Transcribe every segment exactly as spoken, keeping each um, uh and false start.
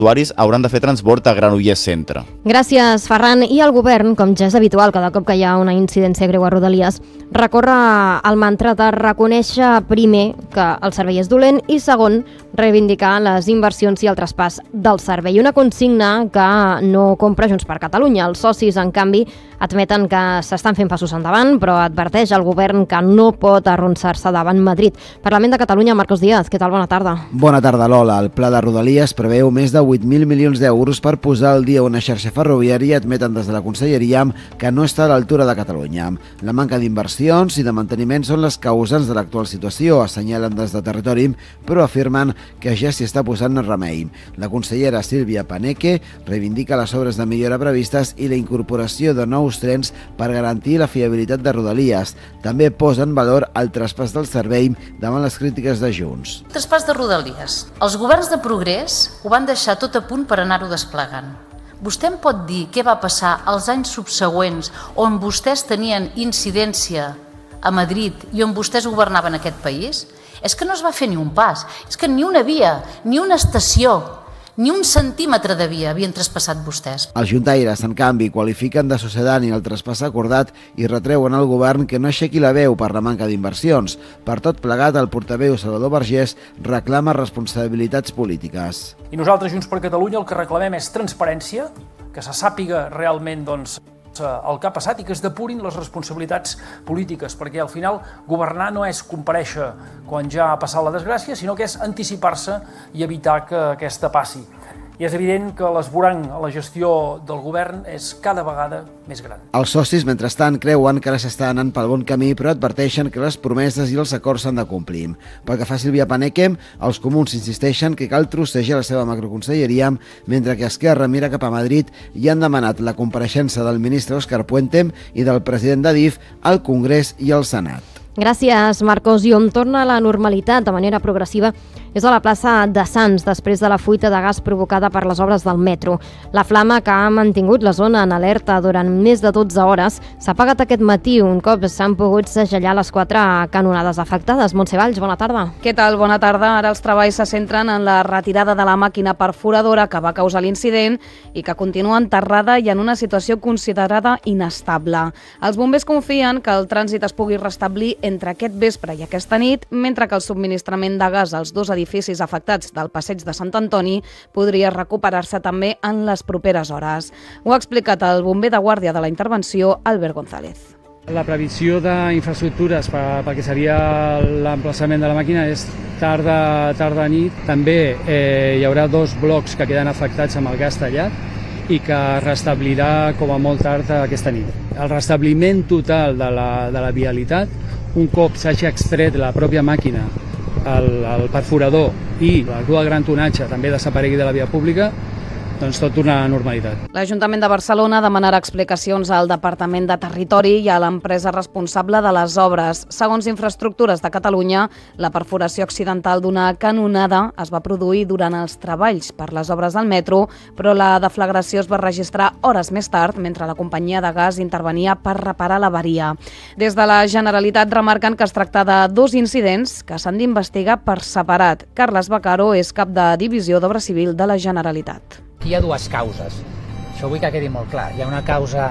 usuaris hauran de fer transbord a Granollers Centre. Gràcies, Ferran. I el govern, com ja és habitual cada cop que hi ha una incidència greu a Rodalies, recorre al mantra de reconèixer primer que el servei és dolent i segon, reivindicar les inversions i el traspàs del servei. Una consigna que no compra Junts per Catalunya. Els socis, en canvi, admeten que s'estan fent passos endavant, però adverteix al govern que no pot arronsar-se davant Madrid. Parlament de Catalunya, Marcos Díaz, què tal? Bona tarda. Bona tarda, Lola. El pla de Rodalies preveu més de vuit mil milions d'euros per posar al dia una xarxa ferroviària i admeten des de la Conselleria que no està a l'altura de Catalunya. La manca d'inversions i de manteniment són les causants de l'actual situació, assenyalen des de Territori, però afirmen que ja s'hi està posant remei. La consellera Sílvia Paneque reivindica les obres de millora previstes i la incorporació de nous trens per garantir la fiabilitat de Rodalies. També posa en valor el traspàs del servei davant les crítiques de Junts. Traspàs de Rodalies. Els governs de progrés ho van deixar tot a punt per anar-ho desplegant. Vostè em pot dir què va passar als anys subsegüents on vostès tenien incidència a Madrid i on vostès governaven aquest país? És que no es va fer ni un pas, és que ni una via, ni una estació, ni un centímetre de via havien traspassat vostès. Els juntaires, en canvi, qualifiquen de sucedani el traspàs acordat i retreuen al govern que no aixequi la veu per la manca d'inversions. Per tot plegat, el portaveu Salvador Vergés reclama responsabilitats polítiques. I nosaltres, Junts per Catalunya, el que reclamem és transparència, que se sàpiga realment doncs, el que ha passat i que es depurin les responsabilitats polítiques, perquè al final governar no és comparèixer quan ja ha passat la desgràcia, sinó que és anticipar-se i evitar que aquesta passi. I és evident que l'esborrany a la gestió del govern és cada vegada més gran. Els socis, mentrestant, creuen que ara s'està anant pel bon camí, però adverteixen que les promeses i els acords s'han de complir. Pel que fa a Sílvia Paneque, els comuns insisteixen que cal trossejar la seva macroconselleria, mentre que Esquerra mira cap a Madrid i han demanat la compareixença del ministre Òscar Puente i del president d'Adif al Congrés i al Senat. Gràcies, Marcos. I on torna a la normalitat de manera progressiva és a la plaça de Sants, després de la fuita de gas provocada per les obres del metro. La flama, que ha mantingut la zona en alerta durant més de dotze hores, s'ha apagat aquest matí un cop s'han pogut segellar les quatre canonades afectades. Montse Valls, bona tarda. Què tal? Bona tarda. Ara els treballs se centren en la retirada de la màquina perforadora que va causar l'incident i que continua enterrada i en una situació considerada inestable. Els bombers confien que el trànsit es pugui restablir entre aquest vespre i aquesta nit, mentre que el subministrament de gas als dos edificis afectats del passeig de Sant Antoni podria recuperar-se també en les properes hores. Ho ha explicat el bomber de guàrdia de la intervenció, Albert González. La previsió d'infraestructures pel que seria l'emplaçament de la màquina és tarda, tarda nit. També eh, hi haurà dos blocs que queden afectats amb el gas tallat i que restablirà com a molt tard aquesta nit. El restabliment total de la, de la vialitat, un cop s'hagi extret la pròpia màquina, el, el perforador i la dual gran tonatge també desaparegui de la via pública, doncs tot torna a la normalitat. L'Ajuntament de Barcelona demanarà explicacions al Departament de Territori i a l'empresa responsable de les obres. Segons Infraestructures de Catalunya, la perforació accidental d'una canonada es va produir durant els treballs per les obres del metro, però la deflagració es va registrar hores més tard, mentre la companyia de gas intervenia per reparar l'avaria. Des de la Generalitat remarquen que es tracta de dos incidents que s'han d'investigar per separat. Carles Bacaro és cap de Divisió d'Obra Civil de la Generalitat. Hi ha dues causes, això vull que quedi molt clar. Hi ha una causa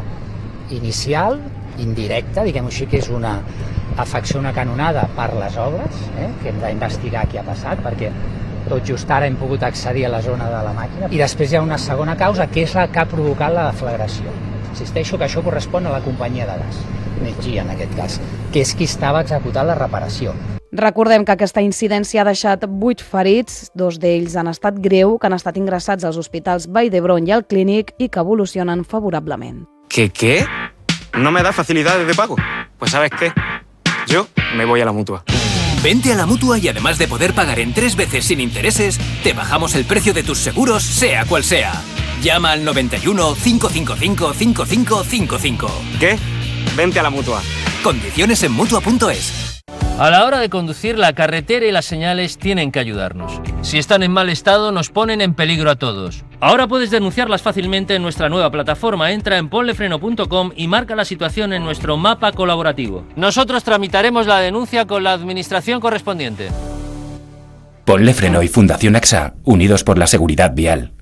inicial, indirecta, diguem-ho així, que és una afecció, una canonada per les obres, eh? que hem d'investigar què ha passat, perquè tot just ara hem pogut accedir a la zona de la màquina. I després hi ha una segona causa, que és la que ha provocat la deflagració. Insisteixo que això correspon a la companyia de gas, Energia en aquest cas, que és qui estava executant la reparació. Recordem que aquesta incidència ha deixat vuit ferits, dos d'ells en estat greu, que han estat ingressats als hospitals Vall d'Hebron i al Clínic i que evolucionen favorablement. ¿Qué, qué? ¿No me da facilidades de pago? Pues ¿sabes qué? Yo me voy a la Mutua. Vente a la Mutua y además de poder pagar en tres veces sin intereses, te bajamos el precio de tus seguros, sea cual sea. Llama al noventa y uno, cinco cinco cinco, cinco cinco cinco cinco. ¿Qué? Vente a la Mutua. Condiciones en Mutua punto es. A la hora de conducir, la carretera y las señales tienen que ayudarnos. Si están en mal estado, nos ponen en peligro a todos. Ahora puedes denunciarlas fácilmente en nuestra nueva plataforma. Entra en ponlefreno punto com y marca la situación en nuestro mapa colaborativo. Nosotros tramitaremos la denuncia con la administración correspondiente. Ponle Freno y Fundación A X A, unidos por la seguridad vial.